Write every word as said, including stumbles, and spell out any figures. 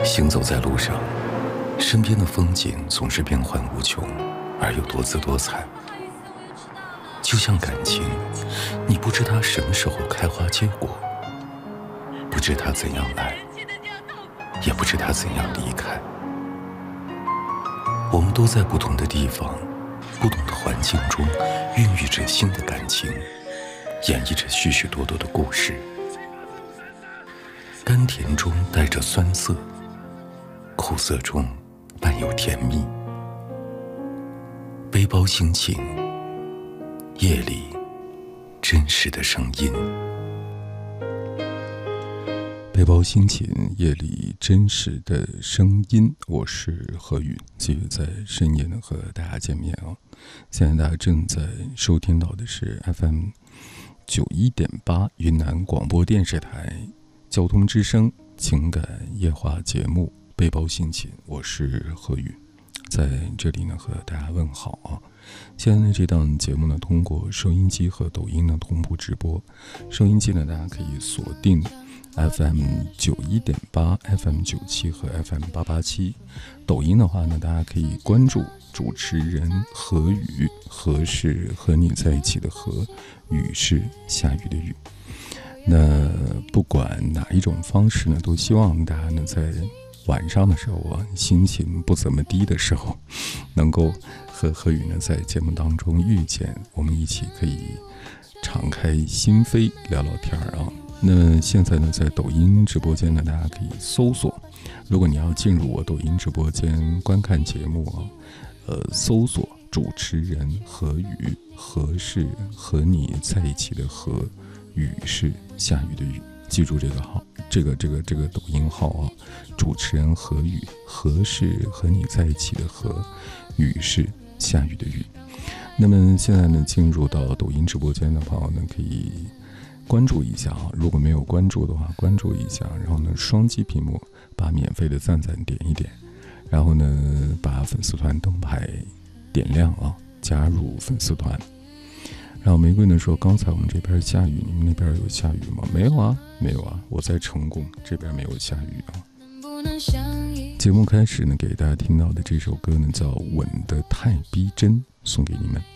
行走在路上，身边的风景总是变幻无穷，而又多姿多彩。就像感情，你不知它什么时候开花结果，不知它怎样来，也不知它怎样离开。我们都在不同的地方，不同的环境中，孕育着新的感情，演绎着许许多多的故事。甘甜中带着酸涩，苦涩中伴有甜蜜。背包心情，夜里真实的声音。背包心情，夜里真实的声音。我是何宇，继续在深夜呢和大家见面啊。现在大家正在收听到的是 F M 九一点八云南广播电视台交通之声情感夜话节目《背包心情》，我是何宇，在这里呢和大家问好啊。现在呢这档节目呢通过收音机和抖音呢同步直播。收音机呢大家可以锁定F M 九一点八、F M 九七和 F M 八八七。抖音的话呢，大家可以关注主持人何宇，何是和你在一起的何，雨是下雨的雨。那不管哪一种方式呢，都希望大家呢在晚上的时候啊，心情不怎么低的时候，能够和何宇呢在节目当中遇见，我们一起可以敞开心扉聊聊天啊。那现在呢，在抖音直播间呢，大家可以搜索。如果你要进入我抖音直播间观看节目啊，呃，搜索主持人何宇，何是和你在一起的何，雨是下雨的雨。记住这个号，这个这个这个抖音号啊，主持人何宇，何是和你在一起的何，雨是下雨的雨。那么现在呢，进入到抖音直播间的朋友呢，可以关注一下啊，如果没有关注的话，关注一下，然后呢，双击屏幕把免费的赞赞点一点，然后呢，把粉丝团灯牌点亮啊，加入粉丝团。然后玫瑰呢说，刚才我们这边下雨，你们那边有下雨吗？没有啊，没有啊，我在成功，这边没有下雨啊。节目开始呢，给大家听到的这首歌呢，叫《吻得太逼真》，送给你们。